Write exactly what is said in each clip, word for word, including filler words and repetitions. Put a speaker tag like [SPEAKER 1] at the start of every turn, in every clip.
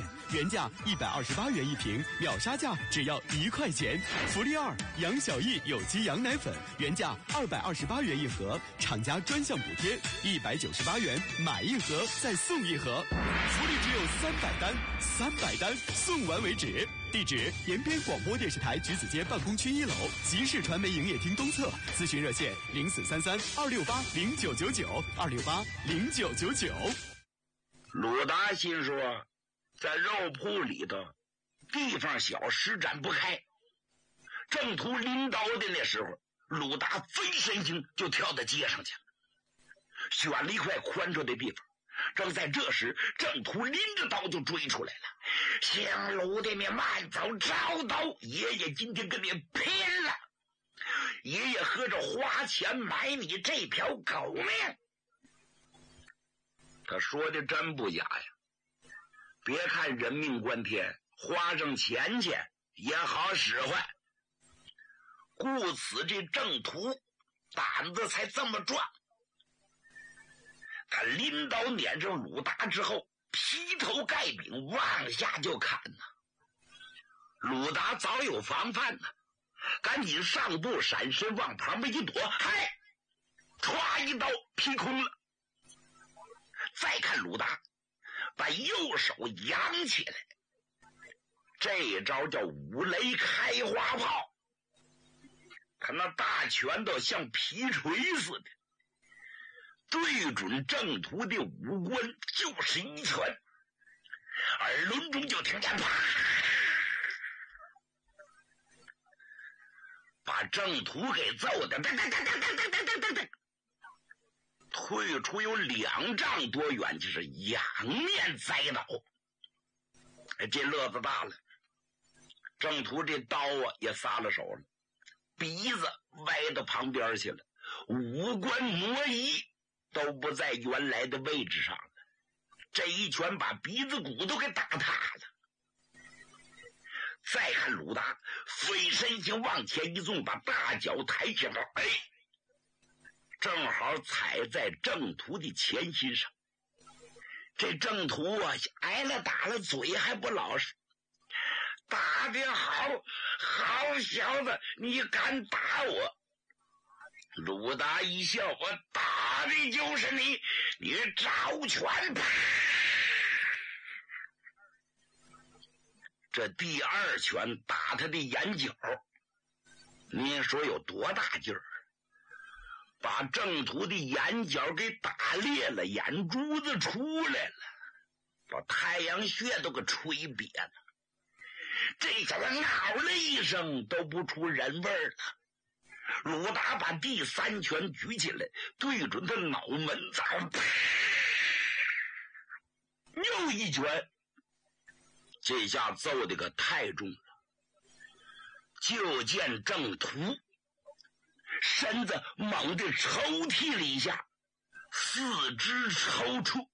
[SPEAKER 1] 原价一百二十八元一瓶，秒杀价只要一块钱。福利二，杨小艺有机羊奶粉，原价二百二十八元一盒，厂家专项补贴一百九十八元，买一盒再送一盒，福利只有三百单，三百单送完为止。地址：延边广播电视台橘子街办公区一楼，集市传媒营业厅东侧。咨询热线：零四三三二六八零九九九二六八零九九九。
[SPEAKER 2] 鲁达心说，在肉铺里头，地方小，施展不开。郑屠拎刀的那时候，鲁达飞身行就跳到街上去了，选了一块宽敞的地方。正在这时，郑屠拎着刀就追出来了。姓鲁的，你慢走，招刀！爷爷今天跟你拼了！爷爷合着花钱买你这条狗命！他说的真不假呀。别看人命关天，花上钱去也好使唤。故此这郑屠胆子才这么壮。他拎刀撵着鲁达之后，劈头盖柄往下就砍呐。鲁达早有防范呐，赶紧上步闪身往旁边一躲，嗨，歘一刀劈空了。再看鲁达把右手扬起来，这一招叫五雷开花炮。他那大拳头像皮锤似的，对准郑屠的五官就是一拳，耳轮中就听见啪，把郑屠给揍的噔噔噔噔噔噔噔噔噔，退出有两丈多远，就是仰面栽倒。哎，这乐子大了。郑屠这刀啊也撒了手了，鼻子歪到旁边去了，五官挪移都不在原来的位置上了。这一拳把鼻子骨都给打塌了。再看鲁达飞身行往前一纵，把大脚抬起来，哎，正好踩在郑屠的前心上。这郑屠啊挨了打了嘴还不老实，打得好，好小子，你敢打我？鲁达一笑，我打的就是你，你招拳，啪！这第二拳打他的眼角，您说有多大劲儿？把郑屠的眼角给打裂了，眼珠子出来了，把太阳穴都给吹瘪了。这小子嗷了一声都不出人味儿了。鲁达把第三拳举起来，对准他脑门子，啪！又一拳，这下揍的可太重了。就见郑屠身子猛地抽泣了一下，四肢抽搐，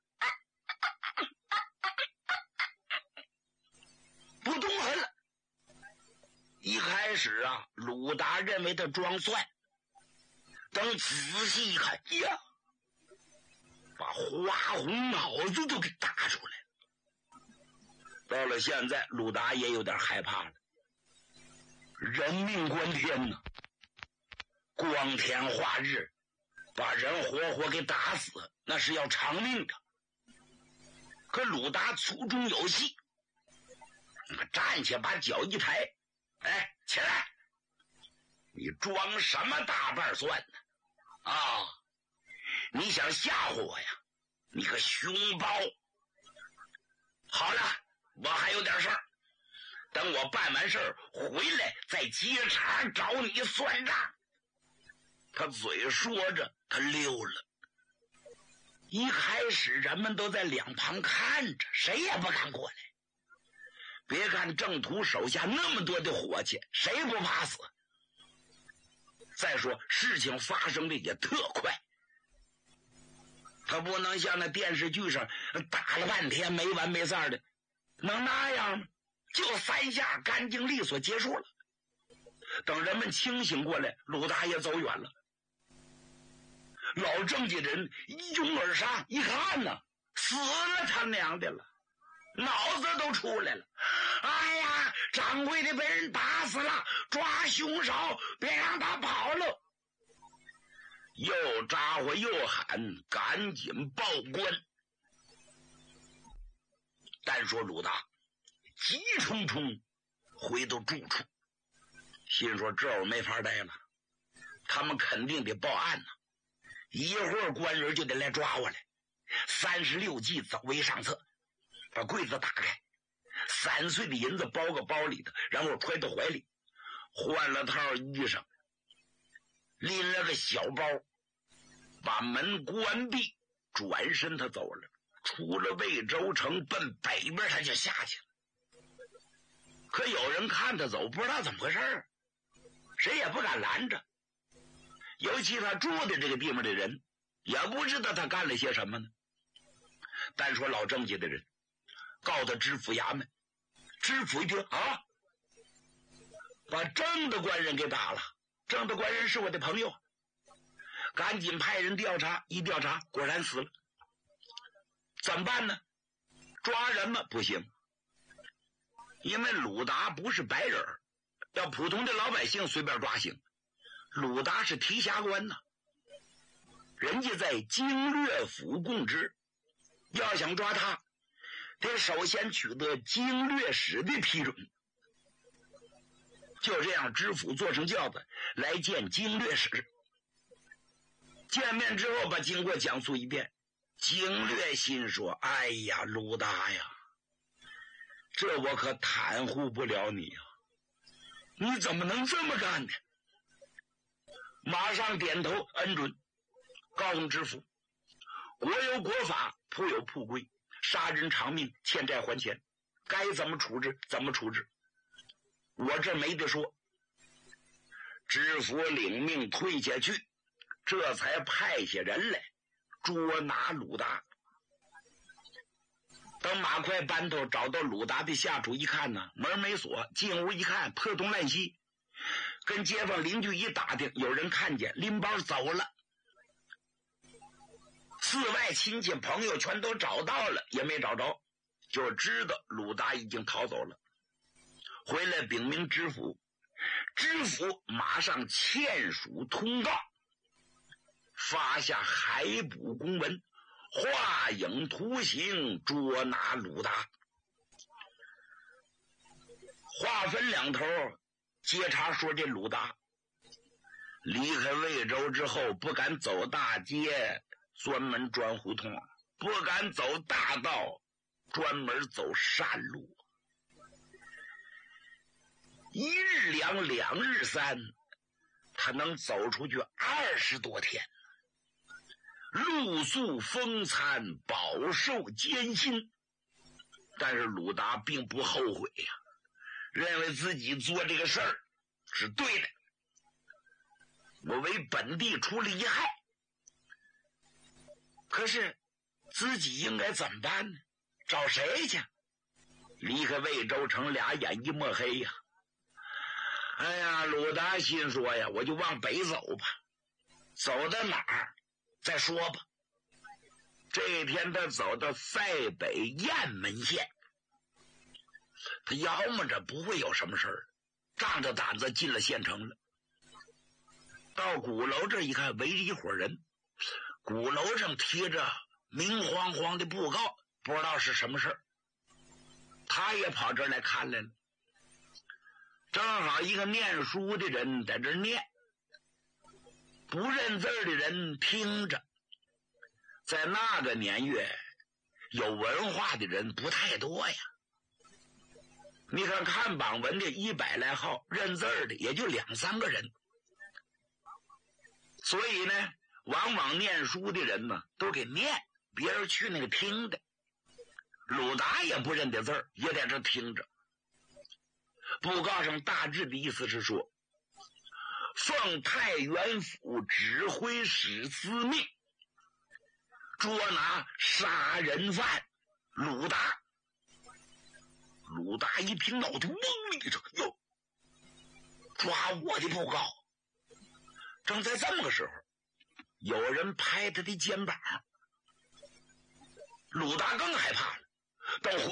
[SPEAKER 2] 不动弹了。一开始啊，鲁达认为他装蒜，等仔细一看，呀，把花红脑子都给打出来了。到了现在，鲁达也有点害怕了。人命关天呐，光天化日，把人活活给打死，那是要偿命的。可鲁达粗中有细，站起把脚一抬，哎，起来！你装什么大瓣蒜呢？啊，你想吓唬我呀？你个凶包！好了，我还有点事儿，等我办完事儿回来再接茬找你算账。他嘴说着，他溜了。一开始人们都在两旁看着，谁也不敢过来。别看郑屠手下那么多的伙计，谁不怕死？再说事情发生的也特快，他不能像那电视剧上打了半天没完没散的，能那样吗？就三下干净利索结束了。等人们清醒过来，鲁大爷走远了。老郑家人一拥而上，一看呢，死了他娘的了。 脑子都出来了。哎呀，掌柜的被人打死了，抓凶手，别让他跑了。又咋呼又喊，赶紧报官。单说鲁达急冲冲回到住处，心说这会没法待了，他们肯定得报案呢、啊，一会儿官人就得来抓我来。三十六计走为上策，把柜子打开，三碎的银子包个包里头，然后揣到怀里，换了套衣裳，拎了个小包，把门关闭，转身他走了，出了魏州城，奔北边他就下去了。可有人看他走，不知道怎么回事，谁也不敢拦着。尤其他住的这个地方的人也不知道他干了些什么呢。单说老郑家的人告他知府衙门，知府一听啊，把郑的官人给打了。郑的官人是我的朋友，赶紧派人调查，一调查果然死了。怎么办呢？抓人吗？不行，因为鲁达不是白人，要普通的老百姓随便抓行。鲁达是提辖官呐，人家在经略府供职，要想抓他，得首先取得经略使的批准。就这样，知府坐上轿子来见经略使。见面之后，把经过讲述一遍。经略心说：“哎呀，鲁达呀，这我可袒护不了你啊！你怎么能这么干呢？”马上点头恩准，告诉知府：“国有国法，铺有铺规，杀人偿命，欠债还钱，该怎么处置怎么处置，我这没得说。”知府领命退下去，这才派下人来捉拿鲁达。等马快班头找到鲁达的下处一看呢，门没锁，进屋一看破东烂西，跟街坊邻居一打听，有人看见拎包走了。四外亲戚朋友全都找到了，也没找着，就知道鲁达已经逃走了。回来禀明知府，知府马上签署通告，发下海捕公文，画影图形，捉拿鲁达。话分两头，接茬说这鲁达离开魏州之后，不敢走大街，专门钻胡同，不敢走大道，专门走山路。一日两，两日三，他能走出去二十多天，露宿风餐，饱受艰辛。但是鲁达并不后悔呀、啊，认为自己做这个事儿是对的，我为本地出了一害。可是自己应该怎么办呢？找谁去？离开魏州城，俩眼一抹黑呀、啊。哎呀，鲁达心说呀，我就往北走吧，走到哪儿再说吧。这一天他走到塞北雁门县，他摇摸着不会有什么事儿，仗着胆子进了县城了。到鼓楼这一看，围着一伙人，鼓楼上贴着明晃晃的布告，不知道是什么事儿。他也跑这儿来看来了，正好一个念书的人在这儿念，不认字的人听着。在那个年月，有文化的人不太多呀。你看看榜文的一百来号，认字的也就两三个人。所以呢，往往念书的人呢都给念，别人去那个听的。鲁达也不认得字儿，也在这听着。布告上大致的意思是说，奉太原府指挥使司命，捉拿杀人犯鲁达。鲁达一听，脑袋嗡一声，哟，抓我的布告！正在这么个时候，有人拍他的肩膀，鲁达更害怕了。等